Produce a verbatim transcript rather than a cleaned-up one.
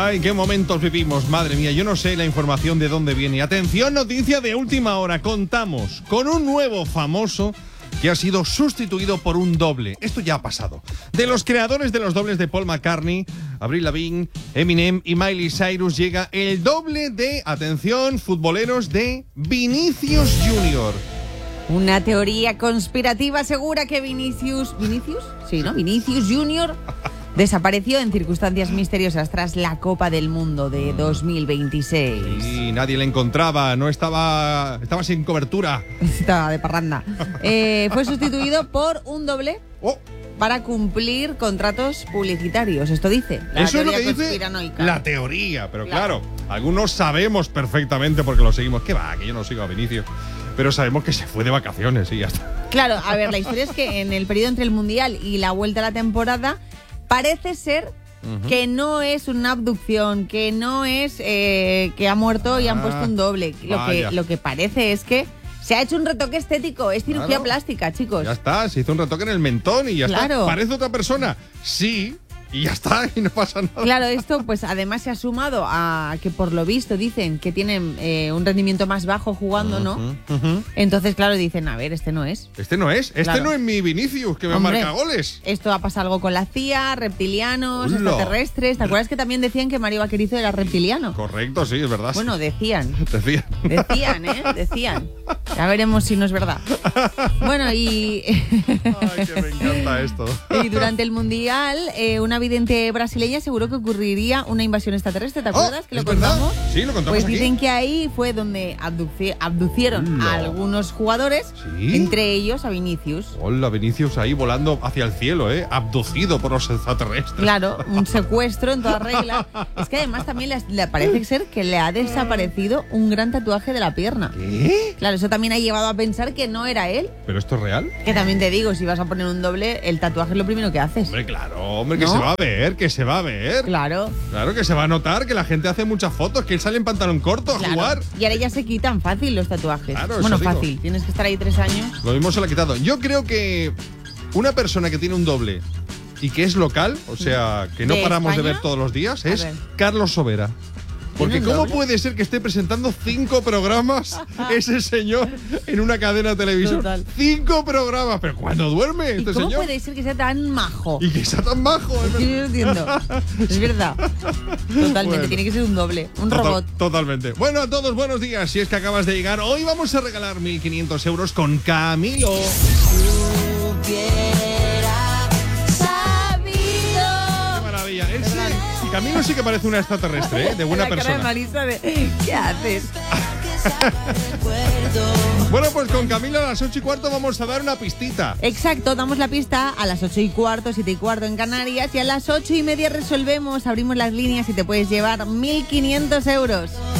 Ay, qué momentos vivimos, madre mía. Yo no sé la información de dónde viene. Atención, noticia de última hora. Contamos con un nuevo famoso que ha sido sustituido por un doble. Esto ya ha pasado. De los creadores de los dobles de Paul McCartney, Avril Lavigne, Eminem y Miley Cyrus, llega el doble de, atención, futboleros, de Vinicius Junior Una teoría conspirativa asegura que Vinicius... ¿Vinicius? Sí, ¿no? Vinicius Junior desapareció en circunstancias misteriosas tras la Copa del Mundo de dos mil veintiséis. Y nadie le encontraba, no estaba... Estaba sin cobertura. Estaba de parranda. Eh, fue sustituido por un doble Oh. para cumplir contratos publicitarios. Esto dice la Eso es lo teoría que dice conspiranoica. la teoría. Pero claro. Claro. algunos sabemos perfectamente porque lo seguimos. ¿Qué va? Que yo no sigo a Vinicius. Pero sabemos que se fue de vacaciones y ya está. Claro, a ver, la historia es que en el periodo entre el Mundial y la vuelta a la temporada parece ser uh-huh. que no es una abducción, que no es eh, que ha muerto y ah, han puesto un doble. Lo que, lo que parece es que se ha hecho un retoque estético, es cirugía claro. plástica, chicos. Ya está, se hizo un retoque en el mentón y ya claro. está. ¿Parece otra persona? Sí. Y ya está, y no pasa nada. Claro, esto pues además se ha sumado a que por lo visto dicen que tienen eh, un rendimiento más bajo jugando, ¿no? Uh-huh, uh-huh. Entonces, claro, dicen, a ver, este no es. Este no es, este claro. no es mi Vinicius, que me Hombre, marca goles. Esto ha pasado algo con la C I A, reptilianos, Hola. extraterrestres. ¿Te acuerdas que también decían que Mario Vaquerizo era reptiliano? Correcto, sí, es verdad. Bueno, decían. Decían. Decían, ¿eh? Decían. Ya veremos si no es verdad. Bueno, y... Ay, que me encanta esto. Y durante el Mundial, eh, una vidente brasileña aseguró que ocurriría una invasión extraterrestre. ¿Te acuerdas oh, que lo contamos? ¿Verdad? Sí, lo contamos Pues aquí. dicen que ahí fue donde abduci- abducieron Hola. a algunos jugadores, ¿Sí? entre ellos a Vinicius. Hola, Vinicius ahí volando hacia el cielo, ¿eh? Abducido por los extraterrestres. Claro, un secuestro en toda regla. Es que además también le, le parece ser que le ha desaparecido un gran tatuaje de la pierna. ¿Qué? Claro, eso también ha llevado a pensar que no era él. ¿Pero esto es real? Que también te digo, si vas a poner un doble, el tatuaje es lo primero que haces. Hombre, claro, hombre, que ¿No? se va a ver, que se va a ver. Claro. Claro que se va a notar, que la gente hace muchas fotos, que él sale en pantalón corto a claro. jugar. Y ahora ya se quitan fácil los tatuajes. Claro, bueno, eso fácil, digo. tienes que estar ahí tres años. Lo mismo se lo ha quitado. Yo creo que una persona que tiene un doble y que es local, o sea, que no ¿De paramos España? de ver todos los días, A es ver. Carlos Sobera. Porque ¿cómo doble? puede ser que esté presentando cinco programas ese señor en una cadena de televisión? Total. Cinco programas, pero ¿cuándo duerme ¿Y este cómo señor? puede ser que sea tan majo? Y que sea tan majo. Es que yo no entiendo. Es verdad. Totalmente, Bueno. tiene que ser un doble, un Total- robot. Totalmente. Bueno, a todos, buenos días. Si es que acabas de llegar, hoy vamos a regalar mil quinientos euros con Camilo. Qué maravilla. Él sí- Camilo sí que parece una extraterrestre, ¿eh? De buena La cara persona. de Marisa de, ¿qué haces? Bueno, pues con Camilo a las ocho y cuarto vamos a dar una pistita. Exacto, damos la pista a las ocho y cuarto, siete y cuarto en Canarias, y a las ocho y media resolvemos, abrimos las líneas y te puedes llevar mil quinientos euros.